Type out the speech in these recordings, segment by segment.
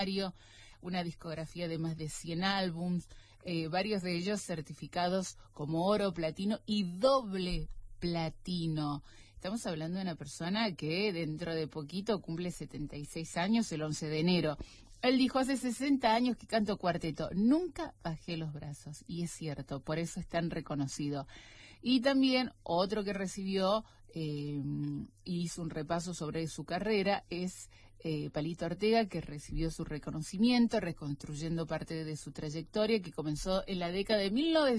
una discografía de más de 100 álbums, varios de ellos certificados como oro, platino y doble platino. Estamos hablando de una persona que dentro de poquito cumple 76 años, el 11 de enero. Él dijo, hace 60 años que canto cuarteto, nunca bajé los brazos, y es cierto, por eso es tan reconocido. Y también otro que recibió y hizo un repaso sobre su carrera es Palito Ortega, que recibió su reconocimiento reconstruyendo parte de su trayectoria que comenzó en la década de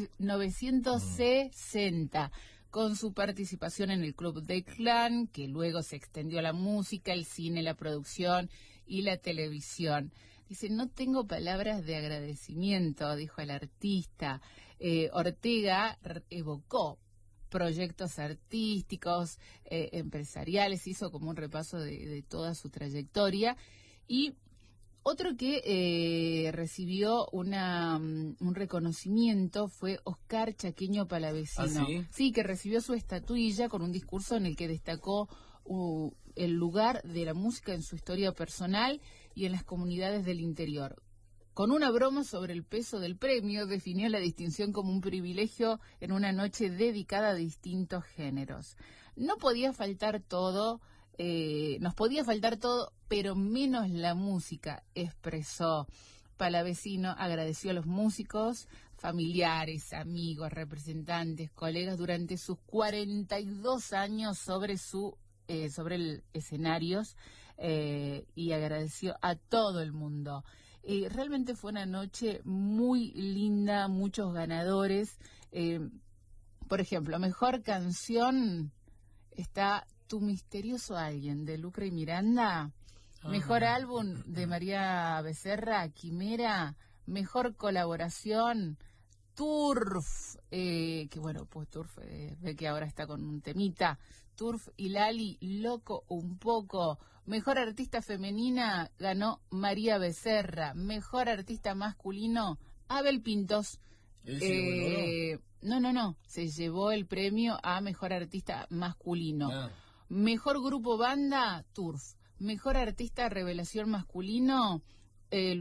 1960 con su participación en el Club del Clan, que luego se extendió a la música, el cine, la producción y la televisión. Dice, no tengo palabras de agradecimiento, dijo el artista. Ortega evocó proyectos artísticos, empresariales, hizo como un repaso de toda su trayectoria. Y otro que recibió un reconocimiento fue Oscar Chaqueño Palavecino. ¿Ah, sí? Sí, que recibió su estatuilla con un discurso en el que destacó el lugar de la música en su historia personal y en las comunidades del interior. Con una broma sobre el peso del premio, definió la distinción como un privilegio en una noche dedicada a distintos géneros. No podía faltar todo, nos podía faltar todo, pero menos la música, expresó Palavecino. Agradeció a los músicos, familiares, amigos, representantes, colegas durante sus 42 años sobre el escenarios y agradeció a todo el mundo. Realmente fue una noche muy linda, muchos ganadores. Por ejemplo, mejor canción está Tu misterioso alguien, de Lucra y Miranda. Mejor álbum de María Becerra, Quimera. Mejor colaboración, Turf, que bueno, pues Turf, ve que ahora está con un temita. Turf y Lali, Loco un poco. Mejor artista femenina ganó María Becerra. Mejor artista masculino, Abel Pintos. No, se llevó el premio a mejor artista masculino. Mejor grupo banda, Turf. Mejor artista revelación masculino,